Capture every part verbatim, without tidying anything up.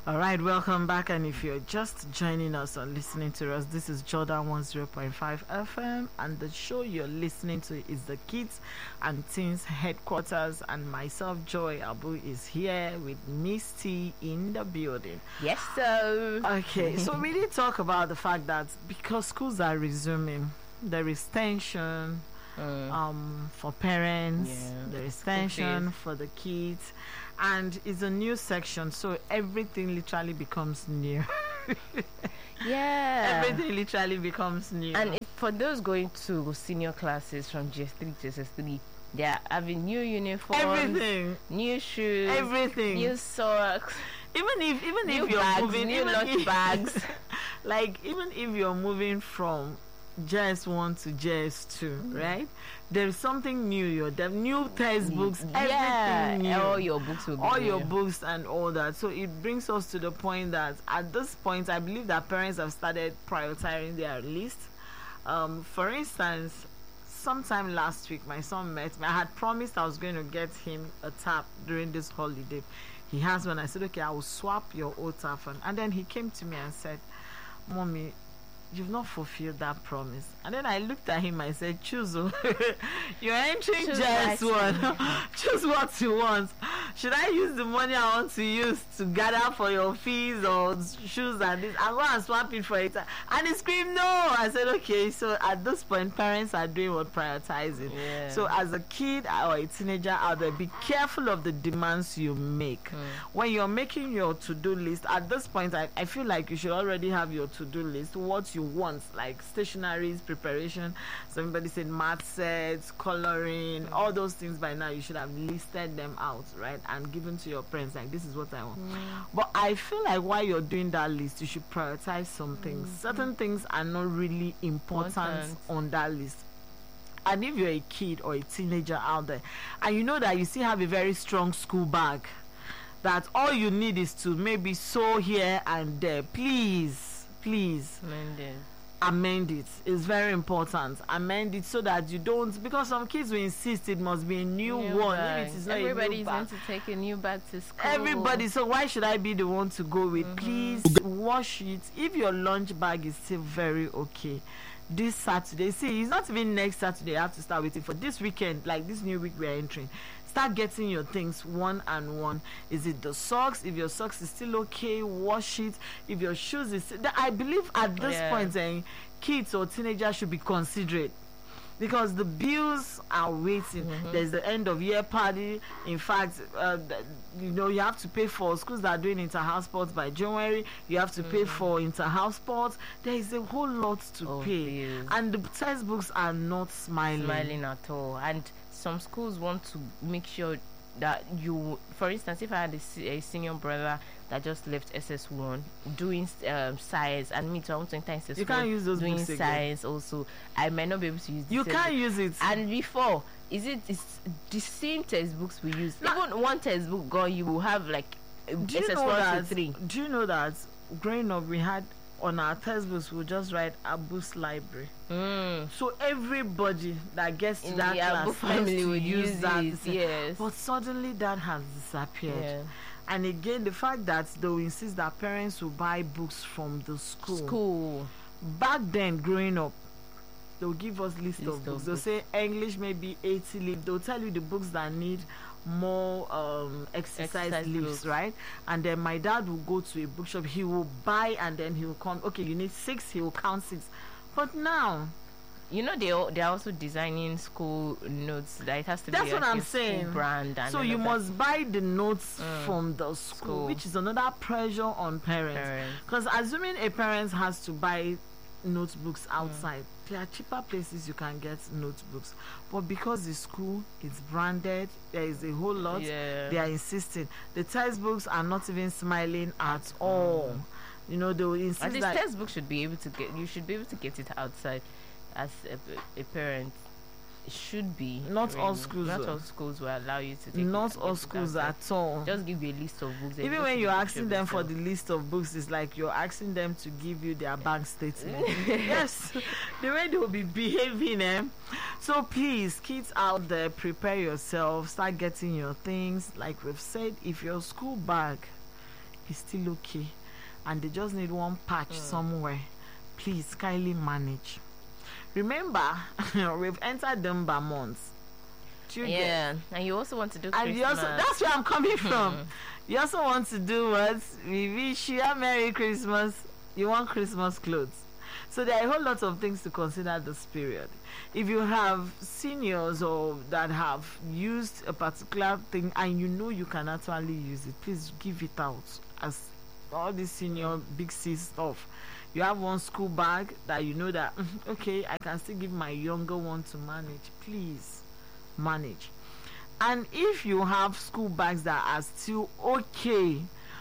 All right, welcome back. And if you're just joining us or listening to us, this is Jordan one oh point five F M, and the show you're listening to is the Kids and Teens Headquarters. And myself, Joy Abu, is here with Miss T in the building. Yes, so. Okay, so we did talk about the fact that because schools are resuming, there is tension. Mm. Um, for parents, yeah. There is tension for the kids, and it's a new section, so everything literally becomes new. Yeah, everything literally becomes new. And it, for those going to senior classes from G S three to S S three, they are having new uniforms, everything, new shoes, everything, new socks. Even if even new if you're bags, moving, new even lunch if, bags, like even if you're moving from J S one to J S two, mm. right? There's something new. Your the new textbooks, everything yeah, new. All your books will be all new. your books and all that. So it brings us to the point that at this point, I believe that parents have started prioritizing their list. Um, for instance, sometime last week, my son met me. I had promised I was going to get him a tab during this holiday. He has one. I said, okay, I will swap your old tab phone. And then he came to me and said, Mommy, you've not fulfilled that promise. And then I looked at him. I said, choose. You're entering J S one. Choose what you want. Should I use the money I want to use to gather for your fees or shoes and this? I'm going to swap it for it. And he screamed, no. I said, okay. So at this point, parents are doing what prioritizing. Yeah. So as a kid or a teenager out there, be careful of the demands you make. Mm. When you're making your to-do list, at this point, I, I feel like you should already have your to-do list, what you want, like stationaries, preparation. Somebody said math sets, coloring, all those things. By now you should have listed them out, right, and given to your parents, like, this is what I want. Mm. But I feel like while you're doing that list, you should prioritize some things. Mm. Certain things are not really important, important on that list. And if you're a kid or a teenager out there and you know that you still have a very strong school bag, that all you need is to maybe sew here and there, please please amend it. Amend it. It's very important. Amend it so that you don't, because some kids will insist it must be a new, new one. Bag. If it is not Everybody's going to take a new bag to school. Everybody. So why should I be the one to go with? Mm-hmm. Please wash it. If your lunch bag is still very okay, this Saturday, see, it's not even next Saturday. You have to start waiting for this weekend, like this new week we are entering. Start getting your things one and one. Is it the socks? If your socks is still okay, wash it. If your shoes is still, I believe at this yeah. point, eh, kids or teenagers should be considerate, because the bills are waiting. Mm-hmm. There's the end of year party. In fact, uh, you know, you have to pay for schools that are doing inter-house sports by January. You have to mm-hmm. pay for inter-house sports. There is a whole lot to oh, pay, bills. And the textbooks are not smiling, smiling at all. And some schools want to make sure that you, for instance, if I had a, a senior brother that just left S S one doing um, science, and me too, I want to enter S S one, you can't use those doing books science again. Also, I might not be able to use. You can't use it. And before, is it is the same textbooks we use? Now, even one textbook gone, you will have like do S S one one to to three. Do you know that growing up we had on our textbooks we just write Abu's library. Mm. So everybody that gets to in that the class Abu family would use, use that. It, yes. But suddenly that has disappeared. Yeah. And again, the fact that they will insist that parents will buy books from the school. School. Back then, growing up, they'll give us list, list of books. Of they'll books. say English maybe eighty leaves. They'll tell you the books that need more um exercise, exercise leaves, books. Right? And then my dad will go to a bookshop. He will buy, and then he will come. Okay, you need six. He will count six. But now, you know, they they're also designing school notes that it has to that's be what like I'm a saying. Brand. And so you that. must buy the notes mm. from the school, school, which is another pressure on parents. Because assuming a parent has to buy notebooks outside, mm. there are cheaper places you can get notebooks. But because the school is branded, there is a whole lot. Yeah. They are insisting. The textbooks are not even smiling at all. Mm. You know, they will insist. And this that textbook should be able to get. You should be able to get it outside. As a, a parent, it should be. Not really. all schools. Not all schools will allow you to take. Not it, all schools at all. Just give you a list of books. Even when you're asking them for the list of books, it's like you're asking them to give you their bank statement. Yes, the way they will be behaving, eh? So please, kids out there, prepare yourself. Start getting your things. Like we've said, if your school bag is still okay and they just need one patch mm. somewhere, please kindly manage. Remember, we've entered December months. You yeah, get? And you also want to do Christmas. And you also, that's where I'm coming from. You also want to do what? We wish you a Merry Christmas. You want Christmas clothes. So there are a whole lot of things to consider this period. If you have seniors or that have used a particular thing and you know you can actually use it, please give it out. As all this senior big C stuff, you have one school bag that you know that okay, I can still give my younger one to manage. Please manage. And if you have school bags that are still okay,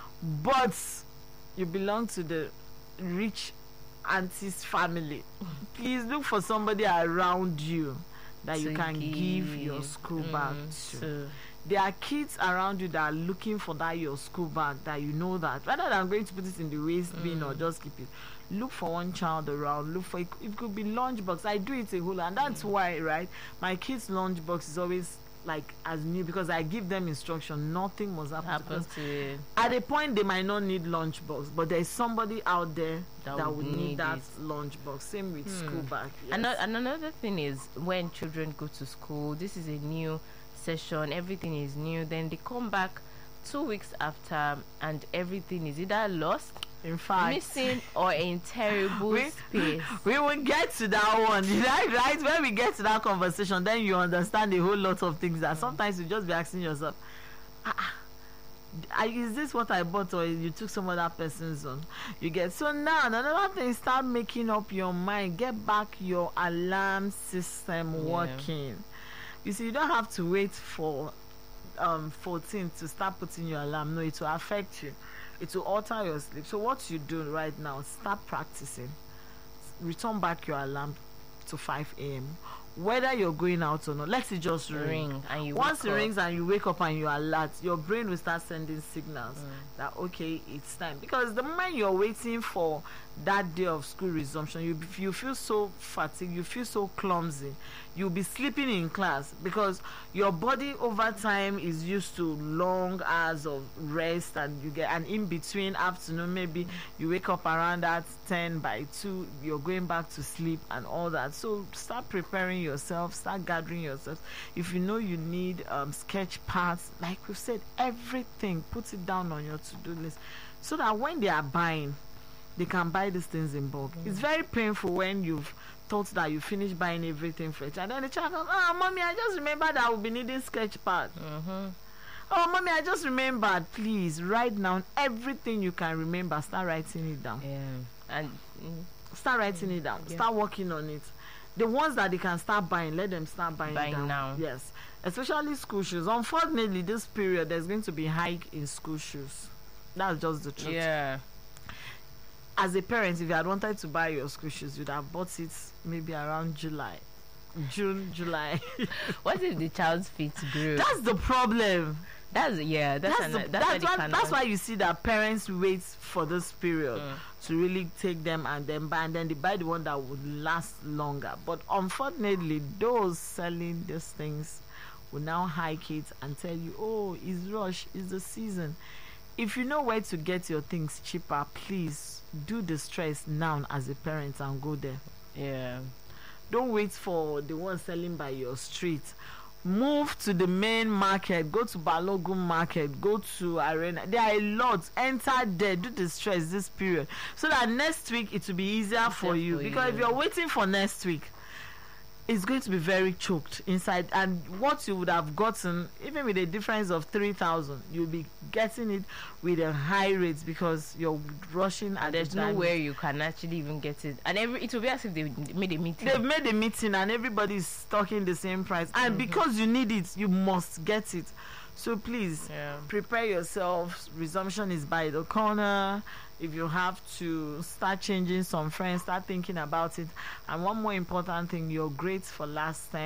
but you belong to the rich auntie's family, please look for somebody around you that you can give, give your school mm, bag to. So. There are kids around you that are looking for that your school bag that you know that rather than going to put it in the waste mm. bin or just keep it, look for one child around. Look for it, it could be lunchbox. I do it a whole lot, and that's mm. why, right? My kids' lunchbox is always like as new because I give them instruction. Nothing must happen, happen to it. At a point they might not need lunchbox, but there's somebody out there that, that would need, need that lunchbox. Same with hmm. school bag. Yes. And, and another thing is when children go to school, this is a new session, everything is new, then they come back two weeks after and everything is either lost, in fact, missing, or in terrible we, space. We will get to that one, right? Right? When we get to that conversation, then you understand a whole lot of things that mm. sometimes you just be asking yourself, ah, ah, is this what I bought or you took some other person's on? You get so now another thing, start making up your mind. Get back your alarm system yeah. working. You see, you don't have to wait for um fourteen to start putting your alarm. No, it will affect you. It will alter your sleep. So what you do right now, start practicing. Return back your alarm to five a m Whether you're going out or not, let it just ring. ring and you Once it up. rings and you wake up and you're alert, your brain will start sending signals mm. that okay, it's time. Because the moment you're waiting for that day of school resumption, you you feel so fatigued, you feel so clumsy, you'll be sleeping in class because your body over time is used to long hours of rest, and you get an in between afternoon, maybe you wake up around that ten by two, you're going back to sleep and all that. So start preparing yourself, start gathering yourself. If you know you need um, sketch pads, like we've said, everything, put it down on your to-do list so that when they are buying, they can buy these things in bulk. Mm. It's very painful when you've thought that you finished buying everything for a child, and then the child goes, oh mommy, I just remembered I will be needing sketch pad. Mm-hmm. Oh mommy, I just remembered. Please write down everything you can remember. Start writing it down. Yeah. And mm, start writing mm, it down. Yeah. Start working on it. The ones that they can start buying, let them start buying, buying down. now. Yes, especially school shoes. Unfortunately, this period there's going to be hike in school shoes. That's just the truth. Yeah. As a parent, if you had wanted to buy your school shoes, you'd have bought it maybe around July, June, July. What if the child's feet grew? That's the problem. That's yeah. That's that's, an, the, that's, that's, why, that's why you see that parents wait for this period Mm. to really take them and then buy, and then they buy the one that would last longer. But unfortunately, those selling these things will now hike it and tell you, "Oh, it's rush, it's the season." If you know where to get your things cheaper, please do the stress now as a parent and go there. Yeah. Don't wait for the one selling by your street. Move to the main market. Go to Balogun market. Go to Arena. There are a lot. Enter there. Do the stress this period so that next week it will be easier for you. For because you. if you're waiting for next week, it's going to be very choked inside, and what you would have gotten, even with a difference of three thousand, you'll be getting it with a high rate because you're rushing. And there's nowhere you can actually even get it, and every it will be as if they made a meeting. They've made a meeting and everybody's talking the same price, and mm-hmm. because you need it, you must get it. So please yeah. prepare yourself. Resumption is by the corner. If you have to start changing some friends, start thinking about it. And one more important thing, your grades for last time,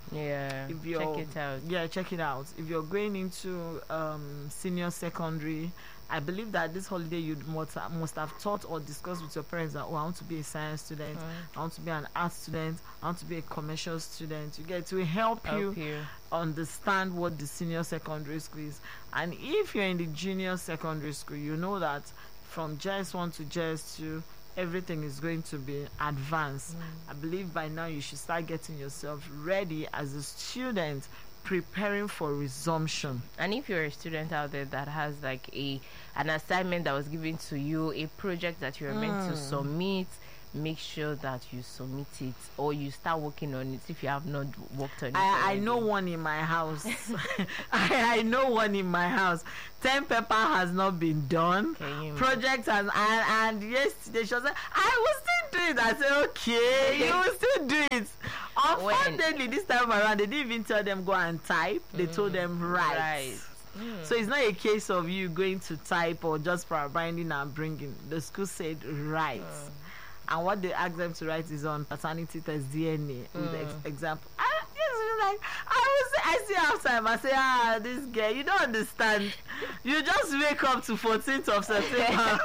Yeah. If you're, check it out. Yeah, check it out. If you're going into um, senior secondary, I believe that this holiday you must, must have thought or discussed with your parents that, oh, I want to be a science student, Mm. I want to be an art student, I want to be a commercial student. You get to help, Help you, you. understand what the senior secondary school is. And if you're in the junior secondary school, you know that from J S one to J S two, everything is going to be advanced. Mm. I believe by now you should start getting yourself ready as a student, preparing for resumption. And if you're a student out there that has like a an assignment that was given to you, a project that you're meant to Mm. submit, make sure that you submit it or you start working on it if you have not worked on it. I, I already. know one in my house. I, I know one in my house. Ten paper has not been done. Can you Project has, and, and yesterday she was like, I will still do it. I said, okay, you will still do it. Unfortunately, this time around, they didn't even tell them go and type. They told them write. Right. Mm. So it's not a case of you going to type or just para binding and bringing. The school said write. Mm. And what they asked them to write is on paternity test D N A with ex- Mm. example. I, yes, it's like I was, I see half time. I say, ah, this girl, you don't understand. You just wake up to fourteenth of September,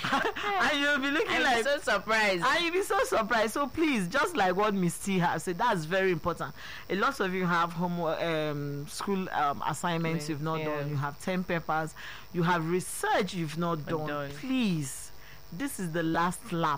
and you'll be looking I'm like so surprised. and you'll be so surprised. So please, just like what Miss T has said, that's very important. A lot of you have homework, um, school um, assignments you've not Yeah. done. You have ten papers. You have research you've not Not done. done. Please, this is the last lap.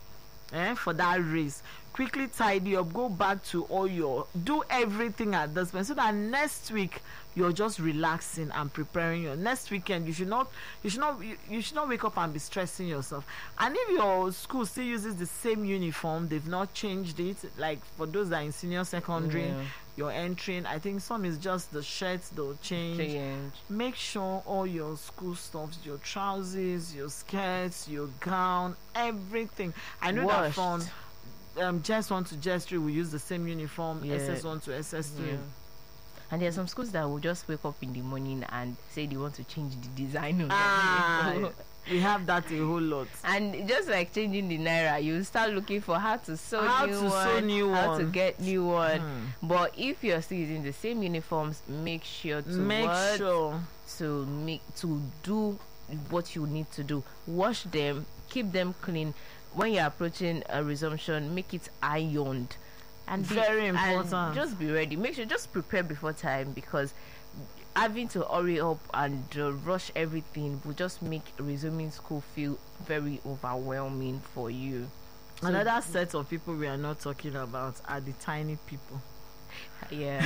Eh, for that race, quickly tidy up, go back to all your, do everything at this point so that next week you're just relaxing and preparing your next weekend. You should not you should not you, you should not wake up and be stressing yourself. And if your school still uses the same uniform, they've not changed it, like for those that are in senior secondary, Yeah. you're entering, I think some is just the shirts they'll change. Change. Make sure all your school stuffs, your trousers, your skirts, your gown, everything. I know that Washed. from um, J S one to J S three we use the same uniform, Yeah. S S one to S S three. Yeah. And there are some schools that will just wake up in the morning and say they want to change the design of Ah, their uniform. we have that a whole lot. And just like changing the naira, you start looking for how to sew How new to one, sew new how to one. get new one. Hmm. But if you're still using the same uniforms, make sure to Make what? sure. to make to do what you need to do. Wash them, keep them clean. When you're approaching a resumption, make it ironed. And be- Very and important. just be ready. Make sure just prepare before time, because having to hurry up and uh, rush everything will just make resuming school feel very overwhelming for you. So, Another set of people we are not talking about are the tiny people. yeah,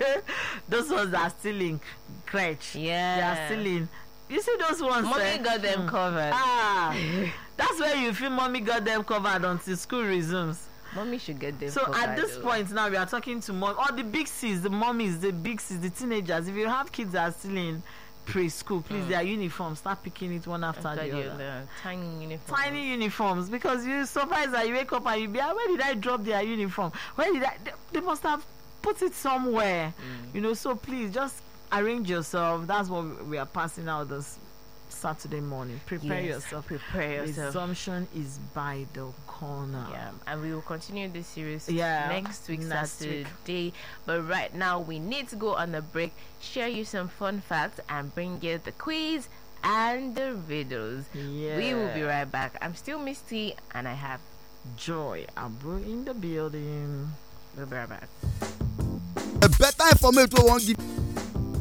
Those ones that are still in crèche. They yeah. are still in. You see those ones? Mommy eh? got them Hmm. covered. Ah, that's where you feel mommy got them covered until school resumes. Mommy should get them So covered. at this though. point now, we are talking to mom, all the big C's, the mommies, the big C's, the teenagers. If you have kids that are still in preschool, please, Mm. their uniforms, start picking it one after, After the the other. other, tiny uniform. Tiny uniforms, because you're surprised that you wake up and you be, ah, where did I drop their uniform? Where did I? They, they must have put it somewhere, Mm. you know. So please, just arrange yourself. That's what we are passing out this Saturday morning. Prepare Yes, yourself. Prepare yourself. Resumption is by the corner. Yeah, and we will continue this series Yeah, next week, next week. Saturday. But right now, we need to go on a break, share you some fun facts, and bring you the quiz and the riddles. Yeah. We will be right back. I'm still Misty, and I have. Joy Abu in the building. We'll be right back. A better information we wan give